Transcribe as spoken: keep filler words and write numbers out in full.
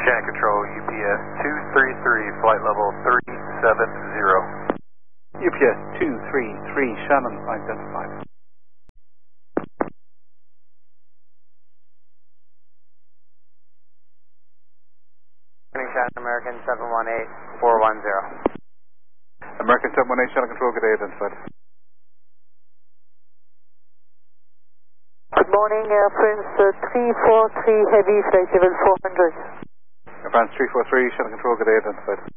Shannon Control, U P S two three three, flight level three seven zero. U P S two three three, Shannon, identified. Shannon American seven one eight, four one zero. American seven one eight, Shannon Control, good day, identified. Good morning, Air France uh, three four three Heavy, flight level four hundred. Air France three four three, Shannon Control, good day, identified.